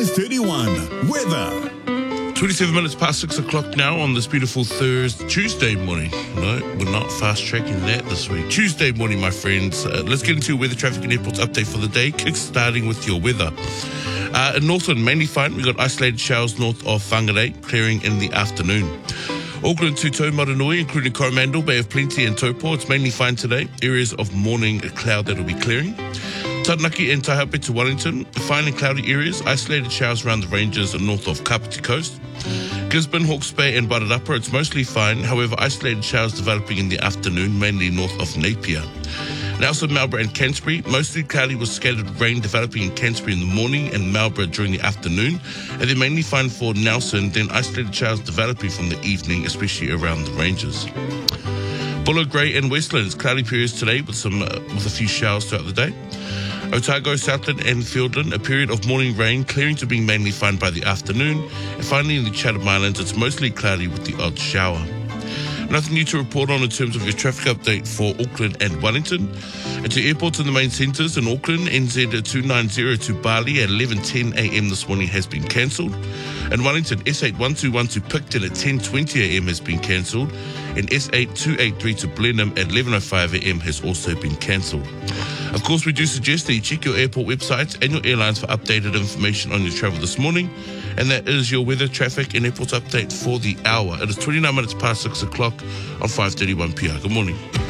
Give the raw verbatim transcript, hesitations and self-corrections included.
five thirty-one. Weather. twenty-seven minutes past six o'clock now on this beautiful Thursday, Tuesday morning. No, we're not fast tracking that this week. Tuesday morning, my friends. Uh, let's get into your weather, traffic and airports update for the day, kick-starting with your weather. Uh, in Northland, mainly fine. We've got isolated showers north of Whangarei, clearing in the afternoon. Auckland to Taumaranui, including Coromandel, Bay of Plenty and Taupo. It's mainly fine today. Areas of morning cloud that will be clearing. Taranaki and Taihape to Wellington, fine and cloudy areas, isolated showers around the ranges and north of Kapiti Coast. Gisborne, Hawke's Bay and Bararapa, it's mostly fine, however isolated showers developing in the afternoon, mainly north of Napier. Nelson, Marlborough and Canterbury, mostly cloudy with scattered rain developing in Canterbury in the morning and Marlborough during the afternoon, and they're mainly fine for Nelson, then isolated showers developing from the evening, especially around the ranges. Buller, Grey and Westland, it's cloudy periods today with some uh, with a few showers throughout the day. Otago, Southland and Fiordland, a period of morning rain, clearing to being mainly fine by the afternoon. And finally in the Chatham Islands, it's mostly cloudy with the odd shower. Nothing new to report on in terms of your traffic update for Auckland and Wellington. And to airports in the main centres in Auckland, N Z two ninety to Bali at eleven ten a.m. this morning has been cancelled. In Wellington, S eight one two one to Picton at ten twenty a.m. has been cancelled. And S eight two eighty-three to Blenheim at eleven oh five a.m. has also been cancelled. Of course, we do suggest that you check your airport websites and your airlines for updated information on your travel this morning. And that is your weather, traffic and airport update for the hour. It is twenty-nine minutes past six o'clock on five thirty-one p r. Good morning.